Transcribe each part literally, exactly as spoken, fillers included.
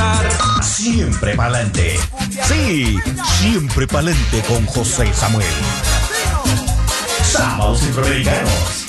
estar siempre pa'lante. Sí, siempre pa'lante con José Samuel. Sábados Centroamericanos.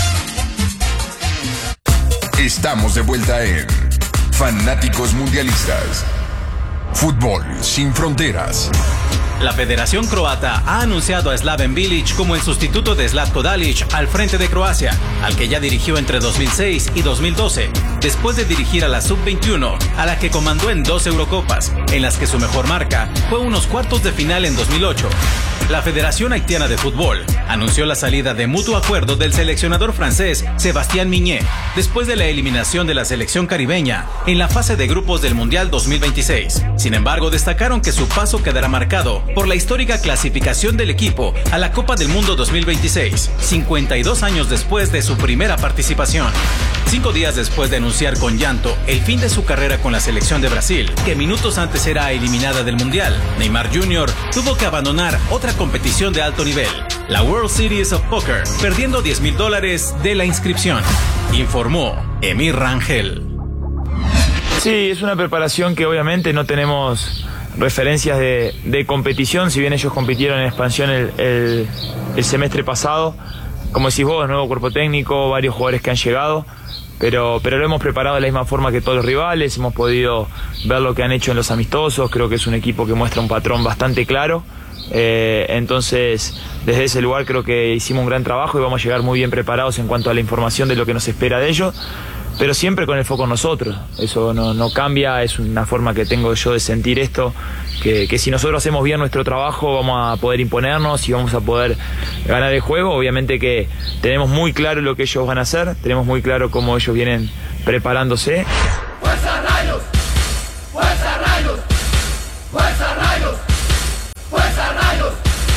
Estamos de vuelta en Fanáticos Mundialistas. Fútbol sin fronteras. La Federación Croata ha anunciado a Slaven Bilic como el sustituto de Zlatko Dalic al frente de Croacia, al que ya dirigió entre dos mil seis y dos mil doce, después de dirigir a la sub veintiuno, a la que comandó en dos Eurocopas, en las que su mejor marca fue unos cuartos de final en dos mil ocho. La Federación Haitiana de Fútbol anunció la salida de mutuo acuerdo del seleccionador francés Sébastien Migné, después de la eliminación de la selección caribeña en la fase de grupos del Mundial dos mil veintiséis. Sin embargo, destacaron que su paso quedará marcado por la histórica clasificación del equipo a la Copa del Mundo dos mil veintiséis, cincuenta y dos años después de su primera participación. Cinco días después de anunciar con llanto el fin de su carrera con la selección de Brasil, que minutos antes era eliminada del Mundial, Neymar junior tuvo que abandonar otra competición de alto nivel, la World Series of Poker, perdiendo diez mil dólares de la inscripción, informó Emir Rangel. Sí, es una preparación que obviamente no tenemos referencias de, de competición, si bien ellos compitieron en expansión el, el, el semestre pasado. Como decís vos, nuevo cuerpo técnico, varios jugadores que han llegado, pero, pero lo hemos preparado de la misma forma que todos los rivales, hemos podido ver lo que han hecho en los amistosos, creo que es un equipo que muestra un patrón bastante claro, eh, entonces desde ese lugar creo que hicimos un gran trabajo y vamos a llegar muy bien preparados en cuanto a la información de lo que nos espera de ellos, pero siempre con el foco en nosotros, eso no, no cambia, es una forma que tengo yo de sentir esto, que, que si nosotros hacemos bien nuestro trabajo vamos a poder imponernos y vamos a poder ganar el juego. Obviamente que tenemos muy claro lo que ellos van a hacer, tenemos muy claro cómo ellos vienen preparándose. ¡Fuerza Rayos! ¡Fuerza Rayos! ¡Fuerza Rayos! ¡Fuerza Rayos!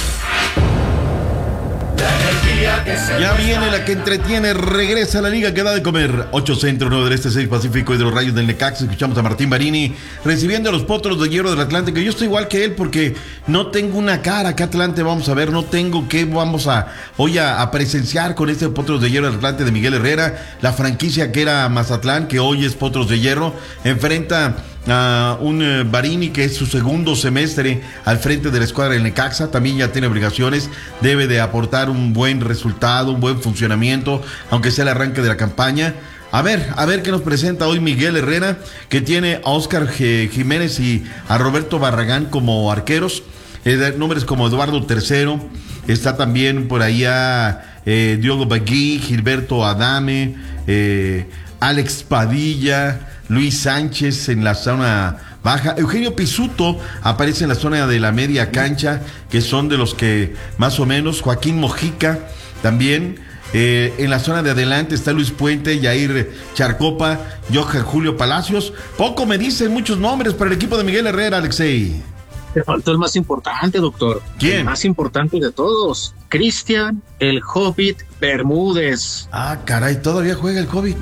Ya viene la que entretiene, regresa a la liga que da de comer. ocho Centro, nueve del Este, seis Pacífico y de los Rayos del Necaxa. Escuchamos a Martín Barini recibiendo a los Potros de Hierro del Atlántico. Yo estoy igual que él porque no tengo una cara que Atlante vamos a ver, no tengo que vamos a hoy a, a presenciar con este Potros de Hierro del Atlante de Miguel Herrera. La franquicia que era Mazatlán, que hoy es Potros de Hierro, enfrenta a un uh, Barini que es su segundo semestre al frente de la escuadra del Necaxa, también ya tiene obligaciones, debe de aportar un buen resultado, un buen funcionamiento, aunque sea el arranque de la campaña. A ver, a ver qué nos presenta hoy Miguel Herrera, que tiene a Óscar G- Jiménez y a Roberto Barragán como arqueros, eh, nombres como Eduardo Tercero, está también por ahí a eh, Diogo Bagui, Gilberto Adame, eh, Alex Padilla, Luis Sánchez en la zona baja, Eugenio Pisuto aparece en la zona de la media cancha, que son de los que más o menos, Joaquín Mojica también, eh, en la zona de adelante está Luis Puente, Yair Charcopa, Johan Julio Palacios. Poco me dicen muchos nombres para el equipo de Miguel Herrera, Alexei. Te faltó el más importante, doctor. ¿Quién? El más importante de todos, Cristian el Hobbit Bermúdez. Ah, caray, todavía juega el Hobbit.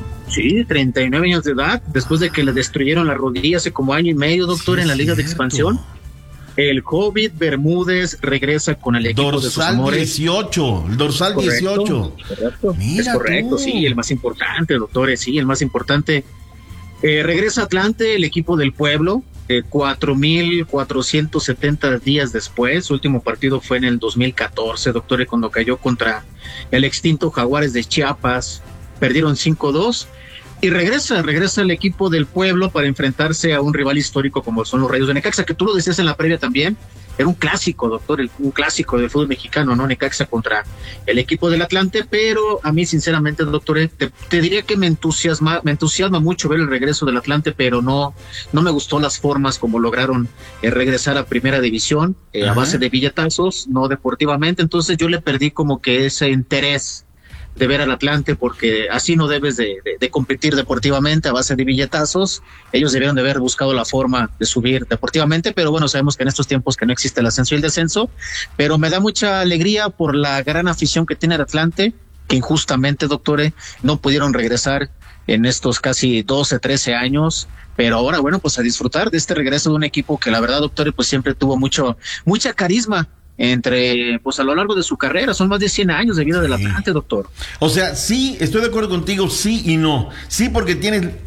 Sí, treinta y nueve años de edad, después de que le destruyeron la rodilla hace como año y medio, doctor, sí, en la Liga cierto. de Expansión. El Hobbit Bermúdez regresa con el equipo dorsal de sus amores. dieciocho, el dorsal correcto, dieciocho. Correcto, Mira es correcto, tú. sí, el más importante, doctores, sí, el más importante. Eh, regresa a Atlante, el equipo del pueblo, eh, cuatro mil cuatrocientos setenta días después. Su último partido fue en el dos mil catorce, doctores, cuando cayó contra el extinto Jaguares de Chiapas. Perdieron cinco dos. Y regresa, regresa el equipo del pueblo para enfrentarse a un rival histórico como son los Rayos de Necaxa, que tú lo decías en la previa también, era un clásico, doctor, el, un clásico del fútbol mexicano, ¿no? Necaxa contra el equipo del Atlante, pero a mí sinceramente, doctor, te, te diría que me entusiasma, me entusiasma mucho ver el regreso del Atlante, pero no, no me gustó las formas como lograron eh, regresar a primera división, eh, a base de billetazos, no deportivamente, entonces yo le perdí como que ese interés de ver al Atlante, porque así no debes de, de, de competir deportivamente a base de billetazos. Ellos debieron de haber buscado la forma de subir deportivamente, pero bueno, sabemos que en estos tiempos que no existe el ascenso y el descenso, pero me da mucha alegría por la gran afición que tiene el Atlante, que injustamente, doctores, no pudieron regresar en estos casi doce, trece años, pero ahora, bueno, pues a disfrutar de este regreso de un equipo que la verdad, doctores, pues siempre tuvo mucho, mucha carisma entre, pues a lo largo de su carrera, son más de cien años de vida del Atlante, doctor. O sea, sí, estoy de acuerdo contigo, sí y no. Sí, porque tienes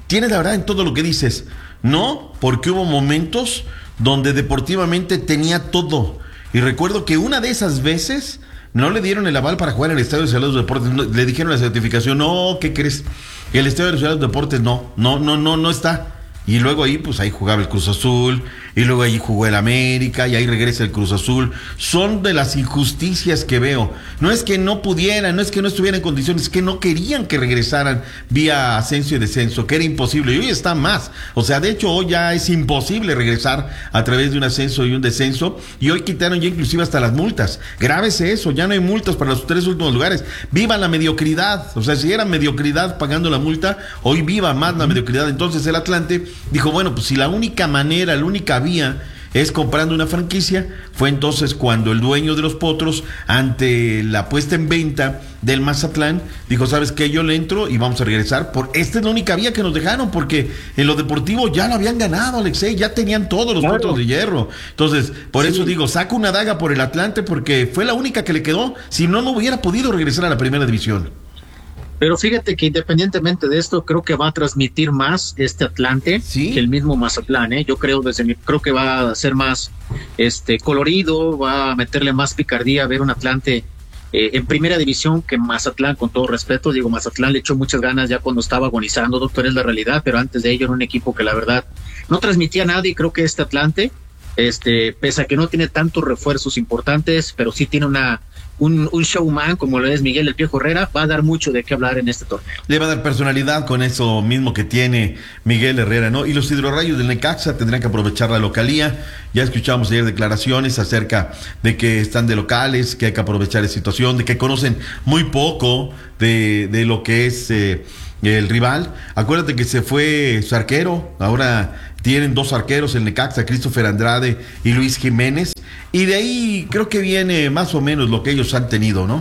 tienes la verdad en todo lo que dices. No, porque hubo momentos donde deportivamente tenía todo. Y recuerdo que una de esas veces no le dieron el aval para jugar en el Estadio de Ciudad de los Deportes. No, le dijeron la certificación, no, ¿qué crees? El Estadio de Ciudad de los Deportes no, no, no, no, no está. Y luego ahí, pues ahí jugaba el Cruz Azul, y luego ahí jugó el América, y ahí regresa el Cruz Azul. Son de las injusticias que veo. No es que no pudieran, no es que no estuvieran en condiciones, es que no querían que regresaran vía ascenso y descenso, que era imposible. Y hoy está más. O sea, de hecho, hoy ya es imposible regresar a través de un ascenso y un descenso, y hoy quitaron ya inclusive hasta las multas. Grábese eso, ya no hay multas para los tres últimos lugares. Viva la mediocridad. O sea, si era mediocridad pagando la multa, hoy viva más la mediocridad. Entonces el Atlante dijo, bueno, pues si la única manera, la única vía es comprando una franquicia, fue entonces cuando el dueño de los Potros, ante la puesta en venta del Mazatlán, dijo, ¿sabes qué? Yo le entro y vamos a regresar. Por esta es la única vía que nos dejaron, porque en lo deportivo ya lo habían ganado, Alexei, ya tenían todos los Potros de hierro. Entonces, por sí. eso digo, saco una daga por el Atlante, porque fue la única que le quedó, si no, no hubiera podido regresar a la primera división. Pero fíjate que independientemente de esto, creo que va a transmitir más este Atlante ¿Sí? que el mismo Mazatlán, ¿eh? Yo creo desde mi, creo que va a ser más este colorido, va a meterle más picardía a ver un Atlante eh, en primera división que Mazatlán, con todo respeto. Digo, Mazatlán le echó muchas ganas ya cuando estaba agonizando, doctor, es la realidad, pero antes de ello era un equipo que la verdad no transmitía nada, y creo que este Atlante, este, pese a que no tiene tantos refuerzos importantes, pero sí tiene una Un, un showman como lo es Miguel El Piojo Herrera, va a dar mucho de qué hablar en este torneo. Le va a dar personalidad con eso mismo que tiene Miguel Herrera, ¿no? Y los hidrorrayos del Necaxa tendrán que aprovechar la localía. Ya escuchamos ayer declaraciones acerca de que están de locales, que hay que aprovechar la situación, de que conocen muy poco de, de lo que es eh, el rival. Acuérdate que se fue su arquero, ahora tienen dos arqueros, el Necaxa, Christopher Andrade y Luis Jiménez. Y de ahí creo que viene más o menos lo que ellos han tenido, ¿no?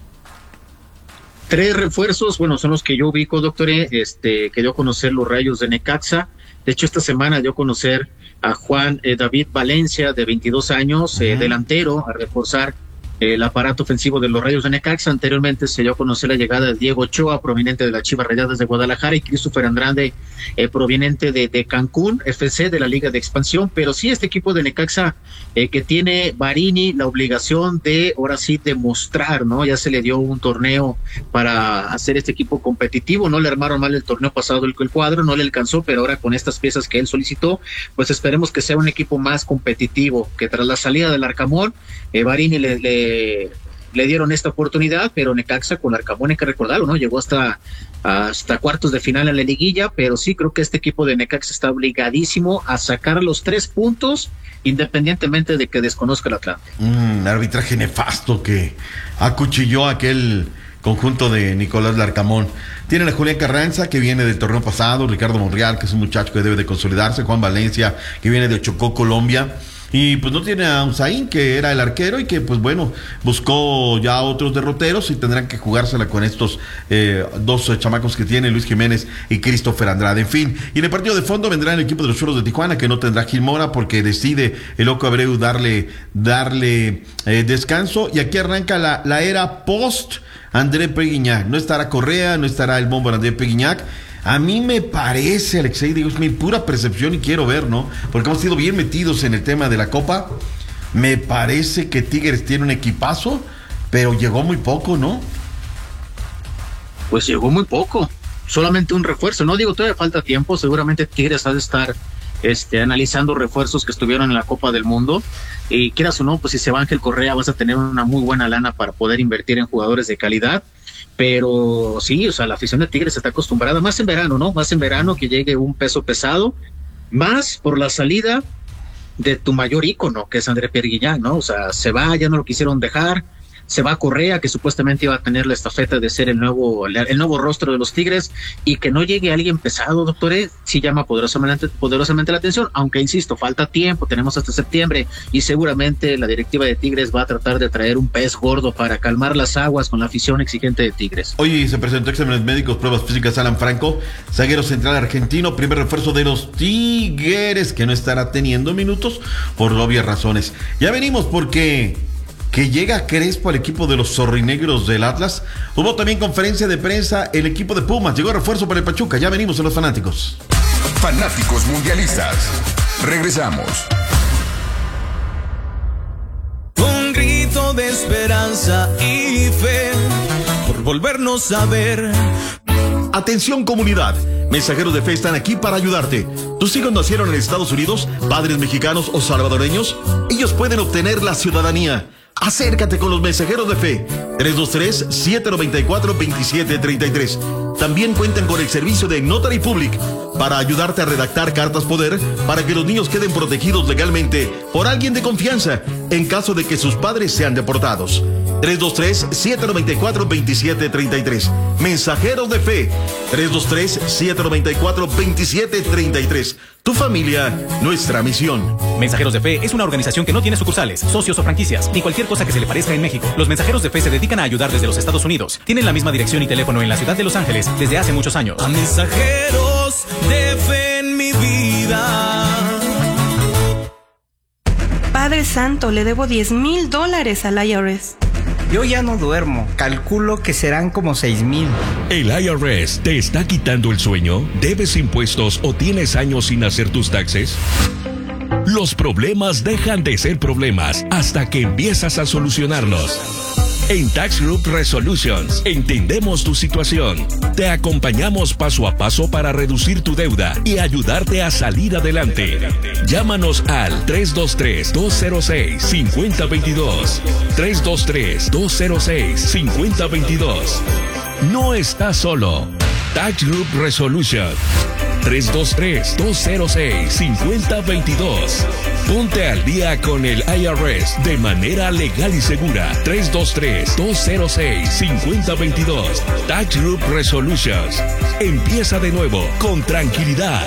Tres refuerzos, bueno, son los que yo ubico, doctor, este, que dio a conocer los Rayos de Necaxa. De hecho, esta semana dio a conocer a Juan eh, David Valencia, de veintidós años, eh, delantero, a reforzar el aparato ofensivo de los Rayos de Necaxa. Anteriormente se dio a conocer la llegada de Diego Ochoa, proveniente de las Chivas Rayadas de Guadalajara, y Christopher Andrade, eh, proveniente de, de Cancún F C, de la Liga de Expansión. Pero sí, este equipo de Necaxa, eh, que tiene Barini la obligación de, ahora sí, demostrar, ¿no? Ya se le dio un torneo para hacer este equipo competitivo, no le armaron mal el torneo pasado el, el cuadro, no le alcanzó, pero ahora con estas piezas que él solicitó, pues esperemos que sea un equipo más competitivo, que tras la salida del Arcamón, eh, Barini le, le le dieron esta oportunidad, pero Necaxa con Arcamón, hay que recordarlo, ¿no? Llegó hasta, hasta cuartos de final en la liguilla, pero sí creo que este equipo de Necaxa está obligadísimo a sacar los tres puntos, independientemente de que desconozca el Atlante. Mm, arbitraje nefasto que acuchilló aquel conjunto de Nicolás Larcamón. Tienen a Julián Carranza, que viene del torneo pasado, Ricardo Monreal, que es un muchacho que debe de consolidarse, Juan Valencia, que viene de Chocó, Colombia. Y pues no tiene a Usain, que era el arquero y que pues bueno, buscó ya otros derroteros y tendrán que jugársela con estos eh, dos eh, chamacos que tiene, Luis Jiménez y Christopher Andrade. En fin, y en el partido de fondo vendrá el equipo de los Choros de Tijuana, que no tendrá Gil Mora porque decide el Loco Abreu darle, darle eh, descanso. Y aquí arranca la, la era post André Peguiñac. No estará Correa, no estará el bombo André Peguiñac. A mí me parece, Alexei, digo, es mi pura percepción y quiero ver, ¿no? Porque hemos sido bien metidos en el tema de la Copa. Me parece que Tigres tiene un equipazo, pero llegó muy poco, ¿no? Pues llegó muy poco, solamente un refuerzo. No digo, todavía falta tiempo, seguramente Tigres ha de estar este, analizando refuerzos que estuvieron en la Copa del Mundo. Y quieras o no, pues si se va Ángel Correa vas a tener una muy buena lana para poder invertir en jugadores de calidad. Pero sí, o sea, la afición de Tigres está acostumbrada, más en verano, ¿no? Más en verano que llegue un peso pesado, más por la salida de tu mayor ícono, que es André Pierre Guignac, ¿no? O sea, se va, ya no lo quisieron dejar, se va Correa, que supuestamente iba a tener la estafeta de ser el nuevo, el nuevo rostro de los Tigres, y que no llegue alguien pesado, doctor, sí llama poderosamente, poderosamente la atención, aunque insisto, falta tiempo, tenemos hasta septiembre, y seguramente la directiva de Tigres va a tratar de traer un pez gordo para calmar las aguas con la afición exigente de Tigres. Hoy se presentó exámenes médicos, pruebas físicas, Alan Franco, zaguero central argentino, primer refuerzo de los Tigres, que no estará teniendo minutos por obvias razones. Ya venimos porque que llega Crespo al equipo de los zorrinegros del Atlas. Hubo también conferencia de prensa, el equipo de Pumas llegó refuerzo para el Pachuca. Ya venimos en los fanáticos. Fanáticos mundialistas. Regresamos. Un grito de esperanza y fe por volvernos a ver. Atención comunidad, mensajeros de fe están aquí para ayudarte. ¿Tus hijos nacieron en Estados Unidos, padres mexicanos o salvadoreños? Ellos pueden obtener la ciudadanía. Acércate con los mensajeros de fe. tres dos tres, siete nueve cuatro, dos siete tres tres. También cuentan con el servicio de Notary Public para ayudarte a redactar cartas poder para que los niños queden protegidos legalmente por alguien de confianza en caso de que sus padres sean deportados. tres dos tres, siete nueve cuatro, dos siete tres tres. Mensajeros de fe. tres dos tres, siete nueve cuatro, dos siete tres tres. Tu familia, nuestra misión. Mensajeros de Fe es una organización que no tiene sucursales, socios o franquicias, ni cualquier cosa que se le parezca en México. Los Mensajeros de Fe se dedican a ayudar desde los Estados Unidos. Tienen la misma dirección y teléfono en la ciudad de Los Ángeles desde hace muchos años. A mensajeros de fe en mi vida. Padre Santo, le debo diez mil dólares al I R S. Yo ya no duermo, calculo que serán como seis mil. ¿El I R S te está quitando el sueño? ¿Debes impuestos o tienes años sin hacer tus taxes? Los problemas dejan de ser problemas hasta que empiezas a solucionarlos. En Tax Group Resolutions entendemos tu situación. Te acompañamos paso a paso para reducir tu deuda y ayudarte a salir adelante. Llámanos al tres dos tres, dos cero seis, cinco cero dos dos. tres dos tres, dos cero seis, cinco cero dos dos. No estás solo. Tax Group Resolution. tres dos tres, dos cero seis, cinco cero dos dos. Ponte al día con el I R S de manera legal y segura. tres dos tres, dos cero seis, cinco cero dos dos. Tax Group Resolutions. Empieza de nuevo con tranquilidad.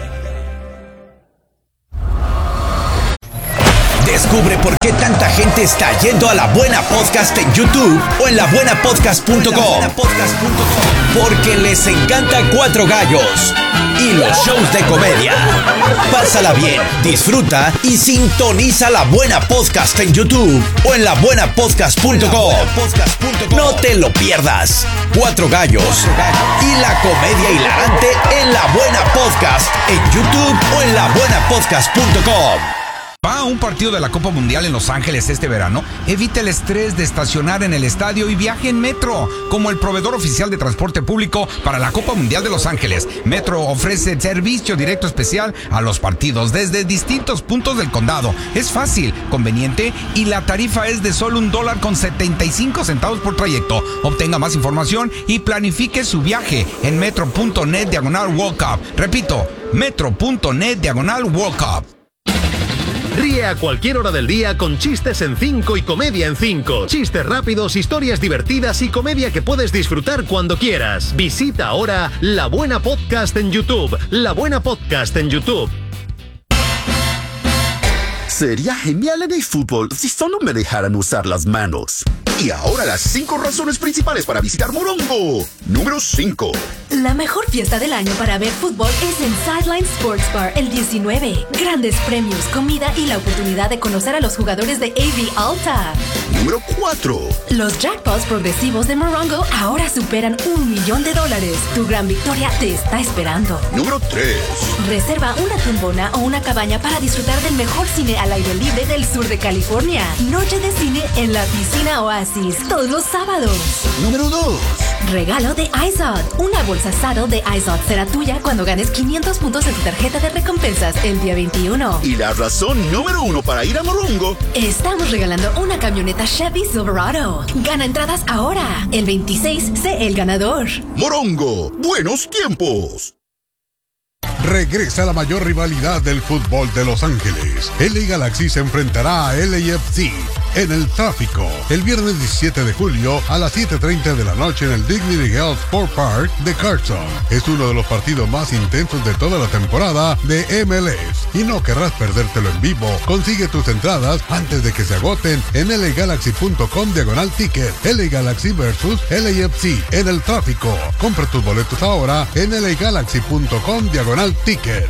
Descubre por qué tanta gente está yendo a La Buena Podcast en YouTube o en la buena podcast punto com. Porque les encanta Cuatro Gallos y los shows de comedia. Pásala bien, disfruta y sintoniza La Buena Podcast en YouTube o en la buena podcast punto com. No te lo pierdas. Cuatro Gallos y la comedia hilarante en La Buena Podcast en YouTube o en la buena podcast punto com. ¿Va a un partido de la Copa Mundial en Los Ángeles este verano? Evite el estrés de estacionar en el estadio y viaje en Metro, como el proveedor oficial de transporte público para la Copa Mundial de Los Ángeles. Metro ofrece servicio directo especial a los partidos desde distintos puntos del condado. Es fácil, conveniente y la tarifa es de solo un dólar con setenta y cinco centavos por trayecto. Obtenga más información y planifique su viaje en metro punto net diagonal World Cup. Repito, metro punto net diagonal World Cup. Ríe a cualquier hora del día con chistes en cinco y comedia en cinco. Chistes rápidos, historias divertidas y comedia que puedes disfrutar cuando quieras. Visita ahora La Buena Podcast en YouTube. La Buena Podcast en YouTube. Sería genial en el fútbol si solo me dejaran usar las manos. Y ahora las cinco razones principales para visitar Morongo. Número cinco. La mejor fiesta del año para ver fútbol es en Sideline Sports Bar el diecinueve. Grandes premios, comida y la oportunidad de conocer a los jugadores de A V Alta. Número cuatro. Los jackpots progresivos de Morongo ahora superan un millón de dólares. Tu gran victoria te está esperando. Número tres. Reserva una tumbona o una cabaña para disfrutar del mejor cine al aire libre del sur de California. Noche de cine en la piscina Oasis, todos los sábados. Número dos. Regalo de iZod. Una bolsa saddle de iZod será tuya cuando ganes quinientos puntos en tu tarjeta de recompensas el día veintiuno. Y la razón número uno para ir a Morongo. Estamos regalando una camioneta Chevy Silverado. Gana entradas ahora. El veintiséis, sé el ganador. Morongo, buenos tiempos. Regresa la mayor rivalidad del fútbol de Los Ángeles. L A Galaxy se enfrentará a L A F C en el tráfico el viernes diecisiete de julio a las siete treinta de la noche en el Dignity Health Sport Park de Carson. Es uno de los partidos más intensos de toda la temporada de M L S y no querrás perdértelo en vivo. Consigue tus entradas antes de que se agoten en L A Galaxy punto com diagonal ticket. L A Galaxy versus L A F C en el tráfico. Compra tus boletos ahora en L A Galaxy punto com diagonal ticket.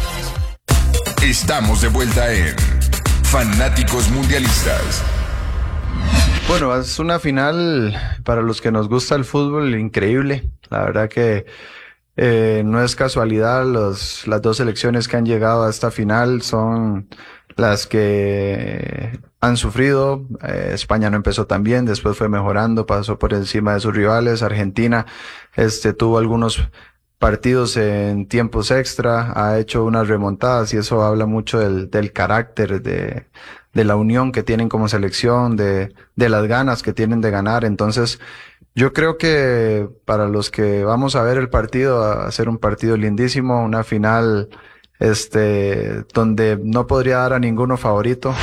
Estamos de vuelta en Fanáticos Mundialistas. Bueno, es una final para los que nos gusta el fútbol increíble. La verdad que eh, no es casualidad, los, las dos selecciones que han llegado a esta final son las que han sufrido. Eh, España no empezó tan bien, después fue mejorando, pasó por encima de sus rivales. Argentina este, tuvo algunos partidos en tiempos extra, ha hecho unas remontadas y eso habla mucho del, del carácter, de, de la unión que tienen como selección, de, de las ganas que tienen de ganar. Entonces, yo creo que para los que vamos a ver el partido, va a ser un partido lindísimo, una final este, donde no podría dar a ninguno favorito.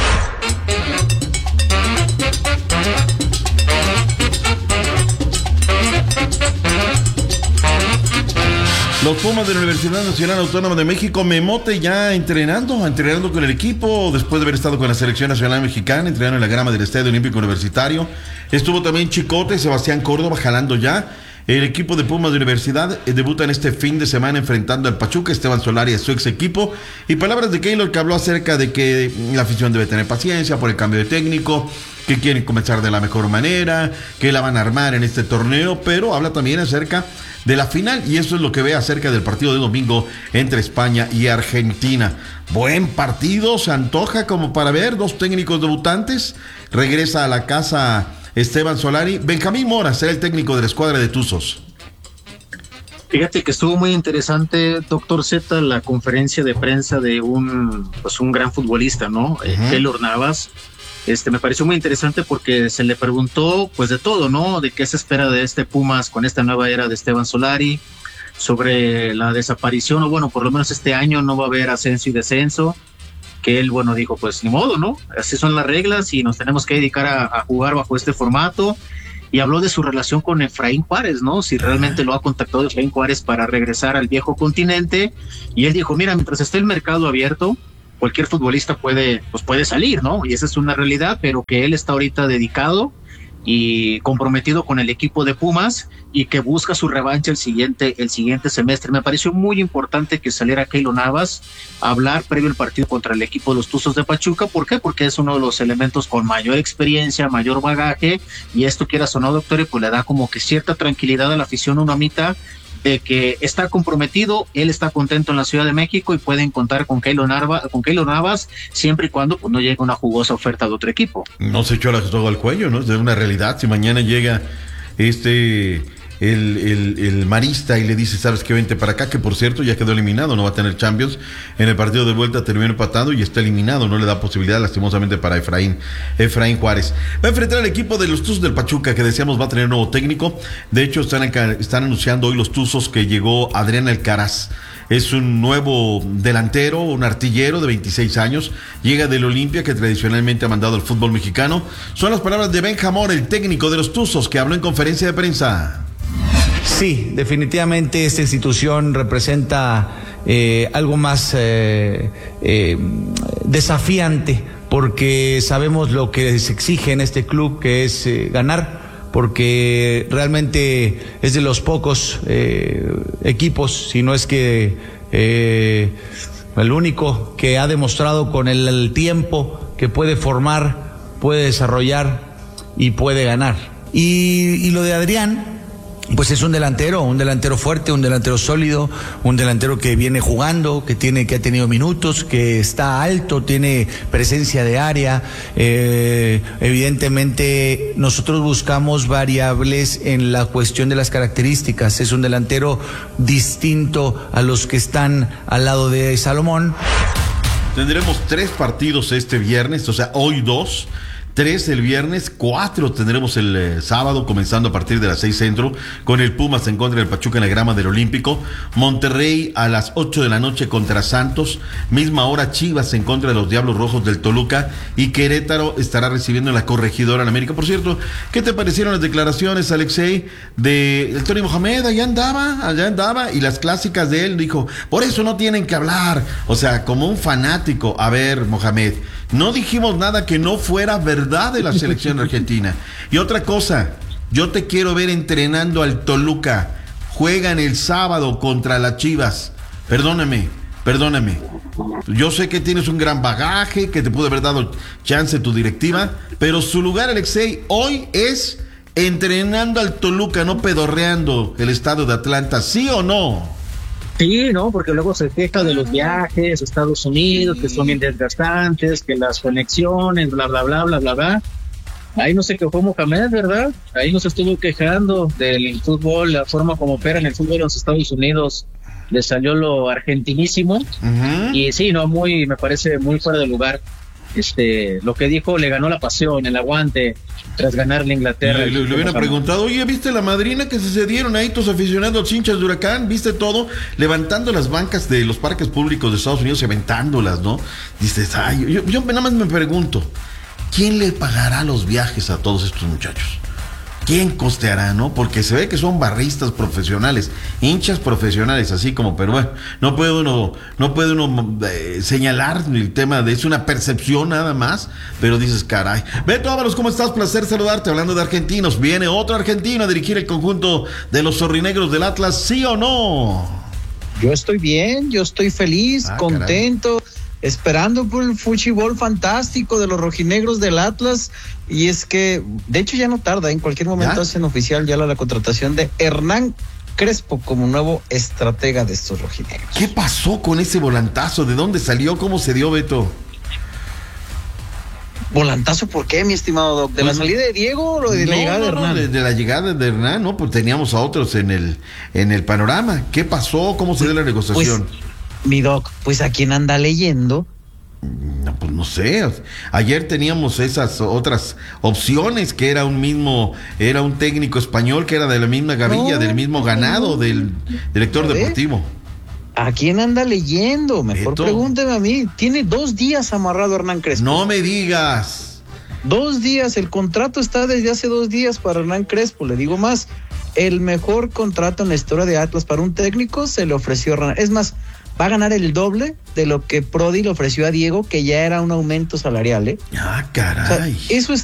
Los Pumas de la Universidad Nacional Autónoma de México, Memote ya entrenando, entrenando con el equipo, después de haber estado con la Selección Nacional Mexicana, entrenando en la grama del Estadio Olímpico Universitario. Estuvo también Chicote, Sebastián Córdoba, jalando ya. El equipo de Pumas de Universidad eh, debuta en este fin de semana enfrentando al Pachuca, Esteban Solari a su ex equipo. Y palabras de Keylor, que habló acerca de que la afición debe tener paciencia por el cambio de técnico, que quieren comenzar de la mejor manera, que la van a armar en este torneo, pero habla también acerca de la final, y eso es lo que ve acerca del partido de domingo entre España y Argentina. Buen partido, se antoja como para ver dos técnicos debutantes. Regresa a la casa Esteban Solari. Benjamín Mora será el técnico de la escuadra de Tuzos. Fíjate que estuvo muy interesante, doctor Z, la conferencia de prensa de un, pues un gran futbolista, ¿no? Uh-huh. eh, Keylor Navas. Este, me pareció muy interesante porque se le preguntó pues de todo, ¿no? De qué se espera de este Pumas con esta nueva era de Esteban Solari, sobre la desaparición, o bueno, por lo menos este año no va a haber ascenso y descenso, que él, bueno, dijo, pues ni modo, ¿no? Así son las reglas y nos tenemos que dedicar a, a jugar bajo este formato. Y habló de su relación con Efraín Juárez, ¿no? Si realmente lo ha contactado Efraín Juárez para regresar al viejo continente. Y él dijo, mira, mientras esté el mercado abierto, cualquier futbolista puede, pues puede salir, ¿no? Y esa es una realidad, pero que él está ahorita dedicado y comprometido con el equipo de Pumas y que busca su revancha el siguiente, el siguiente semestre. Me pareció muy importante que saliera Keylor Navas a hablar previo al partido contra el equipo de los Tuzos de Pachuca. ¿Por qué? Porque es uno de los elementos con mayor experiencia, mayor bagaje, y esto, quieras o no, doctor, pues le da como que cierta tranquilidad a la afición unamita de que está comprometido, él está contento en la Ciudad de México y pueden contar con Keylor Navas, con Keylor Navas siempre y cuando pues, no llegue una jugosa oferta de otro equipo. No se echó la soga al cuello, ¿no? Es una realidad. Si mañana llega este el, el, el marista y le dice, sabes que vente para acá, que por cierto ya quedó eliminado, no va a tener Champions, en el partido de vuelta terminó empatando y está eliminado, no le da posibilidad lastimosamente para Efraín Efraín Juárez. Va a enfrentar al equipo de los Tuzos del Pachuca, que decíamos va a tener nuevo técnico. De hecho están, acá, están anunciando hoy los Tuzos que llegó Adrián Alcaraz. Es un nuevo delantero, un artillero de veintiséis años, llega del Olimpia, que tradicionalmente ha mandado al fútbol mexicano. Son las palabras de Benjamín Mora, el técnico de los Tuzos, que habló en conferencia de prensa. Sí, definitivamente esta institución representa eh, algo más eh, eh, desafiante, porque sabemos lo que se exige en este club, que es eh, ganar, porque realmente es de los pocos eh, equipos, si no es que eh, el único que ha demostrado con el, el tiempo que puede formar, puede desarrollar y puede ganar. Y, y lo de Adrián, pues es un delantero, un delantero fuerte, un delantero sólido, un delantero que viene jugando, que tiene, que ha tenido minutos, que está alto, tiene presencia de área. Eh, evidentemente nosotros buscamos variables en la cuestión de las características. Es un delantero distinto a los que están al lado de Salomón. Tendremos tres partidos este viernes, o sea, hoy dos. Tres el viernes, cuatro tendremos el eh, sábado, comenzando a partir de las seis centro, con el Pumas en contra del Pachuca en la grama del Olímpico. Monterrey a las ocho de la noche contra Santos. Misma hora Chivas en contra de los Diablos Rojos del Toluca. Y Querétaro estará recibiendo la Corregidora en América. Por cierto, ¿qué te parecieron las declaraciones, Alexei, de el Tony Mohamed? Allá andaba, allá andaba, y las clásicas de él, dijo, por eso no tienen que hablar. O sea, como un fanático. A ver, Mohamed, no dijimos nada que no fuera verdad de la selección argentina. Y otra cosa, yo te quiero ver entrenando al Toluca. Juegan el sábado contra las Chivas. Perdóname, perdóname. Yo sé que tienes un gran bagaje, que te pudo haber dado chance tu directiva, pero su lugar, Alexei, hoy es entrenando al Toluca, no pedorreando el estadio de Atlanta, ¿sí o no? Sí, no, porque luego se queja de los viajes a Estados Unidos, que son bien desgastantes, que las conexiones, bla, bla, bla, bla, bla, bla. Ahí no se quejó Mohamed, ¿verdad? Ahí no se estuvo quejando del fútbol, la forma como opera en el fútbol en los Estados Unidos. Le salió lo argentinísimo. Uh-huh. Y sí, no, muy, me parece muy fuera de lugar. Este, lo que dijo, le ganó la pasión, el aguante, tras ganarle a Inglaterra. Le, le, le hubieran preguntado, oye, ¿viste la madrina que se cedieron ahí tus aficionados hinchas de Huracán? ¿Viste todo? Levantando las bancas de los parques públicos de Estados Unidos y aventándolas, ¿no? Dices, ay, yo, yo nada más me pregunto, ¿quién le pagará los viajes a todos estos muchachos? ¿Quién costeará, no? Porque se ve que son barristas profesionales, hinchas profesionales, así como, pero bueno, no puede uno, no puede uno eh, señalar el tema de, es una percepción nada más, pero dices, caray. Beto Ábalos, ¿cómo estás? Placer saludarte. Hablando de argentinos, viene otro argentino a dirigir el conjunto de los zorrinegros del Atlas, ¿sí o no? Yo estoy bien, yo estoy feliz, ah, contento. Caray. Esperando por el fútbol fantástico de los rojinegros del Atlas, y es que de hecho ya no tarda, en cualquier momento ¿Ya? hacen oficial ya la, la contratación de Hernán Crespo como nuevo estratega de estos rojinegros. ¿Qué pasó con ese volantazo? ¿De dónde salió? ¿Cómo se dio, Beto? ¿Volantazo por qué, mi estimado Doc? ¿De pues, la salida de Diego o de no, la llegada no, de Hernán? No, de, de la llegada de Hernán, ¿no? Pues teníamos a otros en el, en el panorama. ¿Qué pasó? ¿Cómo se dio la negociación? Pues, mi Doc, pues ¿a quién anda leyendo? No, pues no sé. Ayer teníamos esas otras opciones, que era un mismo, era un técnico español que era de la misma gavilla, no, del mismo ganado, no. del director deportivo. ¿A quién anda leyendo? Mejor Beto. Pregúnteme a mí. Tiene dos días amarrado Hernán Crespo. No me digas. Dos días, el contrato está desde hace dos días para Hernán Crespo. Le digo más, el mejor contrato en la historia de Atlas para un técnico se le ofreció a Hernán. Es más, va a ganar el doble de lo que Prodi le ofreció a Diego, que ya era un aumento salarial, ¿eh? Ah, caray. O sea, eso es